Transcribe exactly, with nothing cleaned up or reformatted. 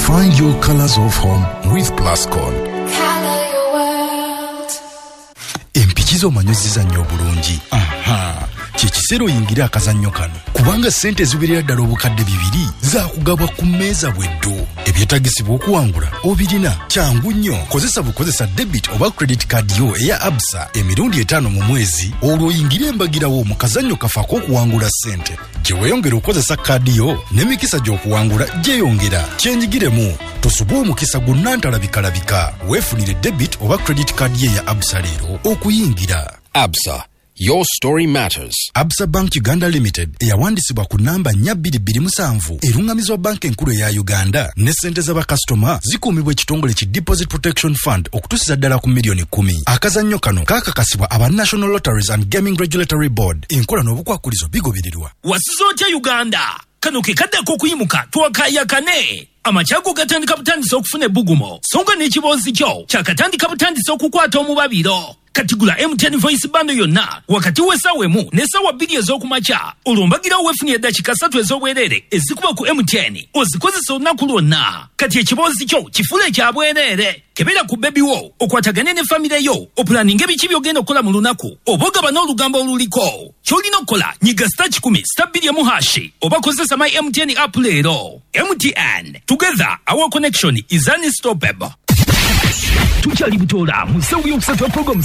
Find your colors of home with Plascon. Color your world. Empikizo manyoziza nnyo bulungi. Aha. Kikisero oyingira akazannyo kano kubanga ssente ziberera ddala obukadde bibiri zaakugabwa ku mmeeza bweddo. Ebyetagisibwa okuwangula obirina kyangu nnyo. Kozesa bukozesa debit oba credit card yo eya Absa emirundi etaano mu mwezi olwo oyingire embagirawo mu kazannyo kafaako okuwangula ssente. Gye weeyongera okozesa kaadi yo n'emikisa gy'okuwangula gyeyongera. Kyenjigiremu tosubwa omukisa gonna ntalabika. Weefunire debit oba credit card ye ya Absa leero okuyingira. Absa. Your story matters. Absa Bank Uganda Limited eyawandisibwa ku namba nnya bbiri bbiri musanvu erungamizwa banka enkulu eya Uganda ne ssente z'abakasitoma zikuumibwa ekitongole ki Deposit Protection Fund okutuusiza ddala ku miliyoni kumi. Akazannyo kano kaakakasibwa aba National Lotteries and Gaming Regulatory Board. Enkola n'obukwakulizo bigobererwa. Wasizootya Uganda kano ke kaddako okuyimuka twakaayakane. Amachago gatandika butandisa okufuna ebbugumo songa n'ekiboozi kyo kyakatandika butandisa okukwata omubabiro. Katigula M T N voice bando yonna wakati w'essaawa emu n'essaawa bbiri ez'okumakya olwombagira weefunye eddakiika ssatu ez'obwereere ezikuba ku M T N ozikozesa olunaku lwonna. Kati ekiboozi kyo kifule kya bwereere. Kebera ku bebi wo okwatagane ne famire yo opulaninga ebiki by'ogenda okukola mu lunaku oba ogaba n'olugambo oluliko. Ky'olina okukola nyiga star kikumi star bbiri emu hashi oba kozesa my M T N app leero. M T N, together our connection is unstoppable. Tukyali butola mu ssaawa y'okusatu ya program